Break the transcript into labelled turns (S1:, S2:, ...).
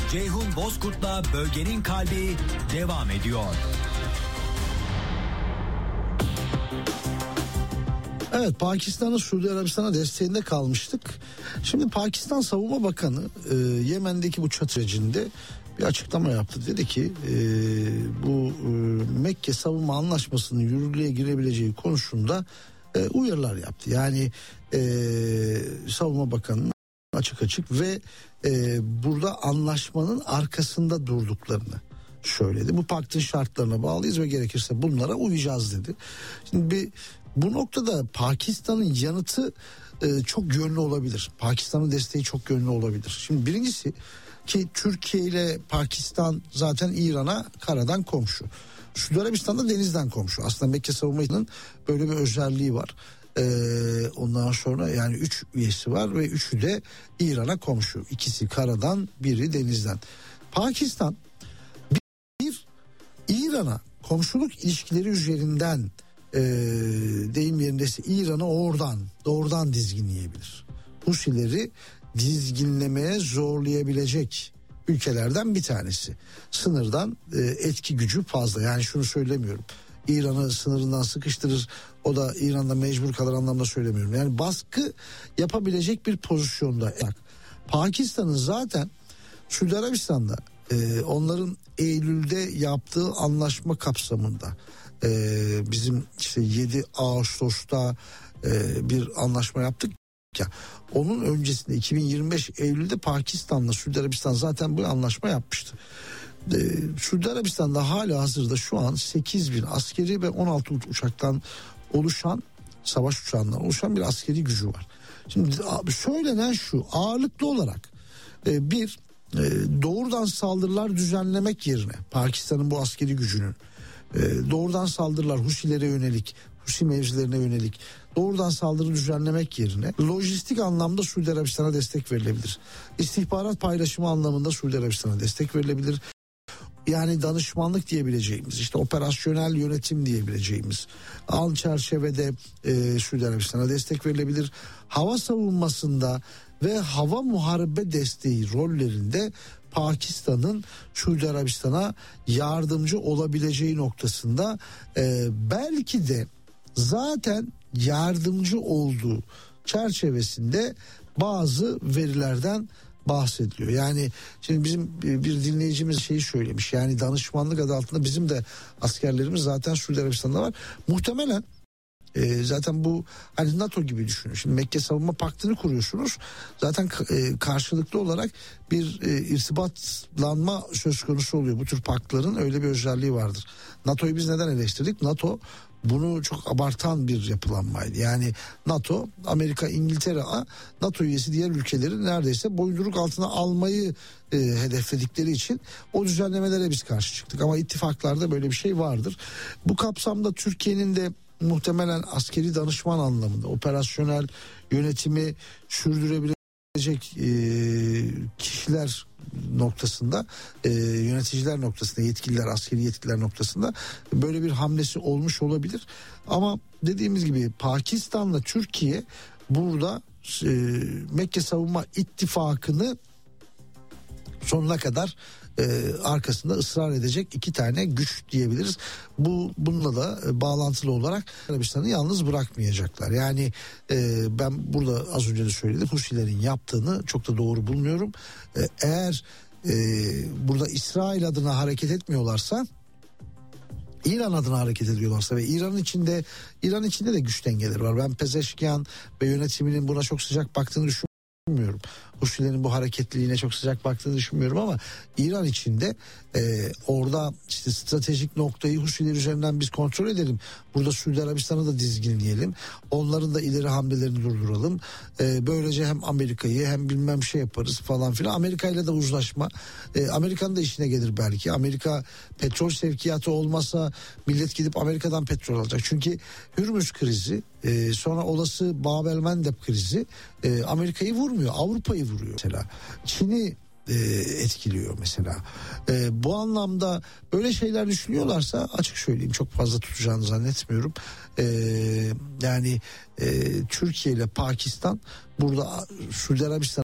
S1: Ceyhun Bozkurt'la Bölgenin Kalbi devam ediyor.
S2: Evet, Pakistan'ın Suudi Arabistan'a desteğinde kalmıştık. Şimdi Pakistan Savunma Bakanı Yemen'deki bu çatışmada bir açıklama yaptı. Dedi ki bu Mekke Savunma Anlaşması'nın yürürlüğe girebileceği konusunda uyarılar yaptı. Yani Savunma Bakanı'nın açık ve burada anlaşmanın arkasında durduklarını söyledi. Bu paktın şartlarına bağlıyız ve gerekirse bunlara uyacağız dedi. Şimdi bu noktada Pakistan'ın yanıtı çok yönlü olabilir. Pakistan'ın desteği çok yönlü olabilir. Şimdi birincisi ki Türkiye ile Pakistan zaten İran'a karadan komşu. Suudi Arabistan'da denizden komşu. Aslında Mekke Savunma'nın böyle bir özelliği var. Ondan sonra yani 3 üyesi var ve 3'ü de İran'a komşu. İkisi karadan, biri denizden. Pakistan bir İran'a komşuluk ilişkileri üzerinden deyim yerindeyse İran'ı doğrudan dizginleyebilir. Husileri dizginlemeye zorlayabilecek ülkelerden bir tanesi. Sınırdan etki gücü fazla. Yani şunu söylemiyorum. İran'ı sınırından sıkıştırır, o da İran'da mecbur kalır anlamda söylemiyorum. Yani baskı yapabilecek bir pozisyonda. Pakistan'ın zaten Suudi Arabistan'da onların Eylül'de yaptığı anlaşma kapsamında bizim işte 7 Ağustos'ta bir anlaşma yaptık ya, onun öncesinde 2025 Eylül'de Pakistan'la Suudi Arabistan zaten bu anlaşma yapmıştı. Suudi Arabistan'da hala hazırda şu an 8.000 askeri ve 16 uçaktan oluşan, savaş uçağından oluşan bir askeri gücü var. Şimdi söylenen şu, ağırlıklı olarak doğrudan saldırılar düzenlemek yerine Pakistan'ın bu askeri gücünün doğrudan saldırılar Husilere yönelik, Husi mevzilerine yönelik doğrudan saldırı düzenlemek yerine lojistik anlamda Suudi Arabistan'a destek verilebilir. İstihbarat paylaşımı anlamında Suudi Arabistan'a destek verilebilir. Yani danışmanlık diyebileceğimiz, işte operasyonel yönetim diyebileceğimiz al çerçevede Suudi Arabistan'a destek verilebilir. Hava savunmasında ve hava muharebe desteği rollerinde Pakistan'ın Suudi Arabistan'a yardımcı olabileceği noktasında belki de zaten yardımcı olduğu çerçevesinde bazı verilerden bahsediliyor. Yani şimdi bizim bir dinleyicimiz şeyi söylemiş, yani danışmanlık adı altında bizim de askerlerimiz zaten Suudi Arabistan'da var. Muhtemelen zaten bu hani NATO gibi düşünün. Şimdi Mekke Savunma Paktı'nı kuruyorsunuz. Zaten karşılıklı olarak bir irtibatlanma söz konusu oluyor. Bu tür paktların öyle bir özelliği vardır. NATO'yu biz neden eleştirdik? NATO bunu çok abartan bir yapılanmaydı. Yani NATO, Amerika, İngiltere, NATO üyesi diğer ülkeleri neredeyse boyunduruk altına almayı hedefledikleri için o düzenlemelere biz karşı çıktık. Ama ittifaklarda böyle bir şey vardır. Bu kapsamda Türkiye'nin de muhtemelen askeri danışman anlamında operasyonel yönetimi sürdürebilecek kişiler noktasında, yöneticiler noktasında, yetkililer, askeri yetkililer noktasında böyle bir hamlesi olmuş olabilir. Ama dediğimiz gibi Pakistan'la Türkiye burada Mekke Savunma İttifakı'nı sonuna kadar arkasında ısrar edecek iki tane güç diyebiliriz. Bununla da bağlantılı olarak Arabistan'ı yalnız bırakmayacaklar. Yani ben burada az önce de söyledim, Husilerin yaptığını çok da doğru bulmuyorum. Eğer burada İsrail adına hareket etmiyorlarsa, İran adına hareket ediyorlarsa ve İran içinde de güç dengeleri var. Ben Pezeşkian ve yönetiminin buna çok sıcak baktığını düşünmüyorum. Husilerin bu hareketliliğine çok sıcak baktığını düşünmüyorum ama İran içinde orada işte stratejik noktayı Husiler üzerinden biz kontrol edelim. Burada Suudi Arabistan'ı da dizginleyelim. Onların da ileri hamlelerini durduralım. Böylece hem Amerika'yı hem bilmem şey yaparız falan filan. Amerika ile de uzlaşma. Amerika'nın da işine gelir belki. Amerika petrol sevkiyatı olmasa millet gidip Amerika'dan petrol alacak. Çünkü Hürmüz krizi, sonra olası Bab el Mandeb krizi Amerika'yı vurmuyor, Avrupa'yı vuruyor mesela. Çin'i etkiliyor mesela. Bu anlamda böyle şeyler düşünüyorlarsa açık söyleyeyim çok fazla tutacağını zannetmiyorum. Yani Türkiye ile Pakistan burada Suudi Arabistan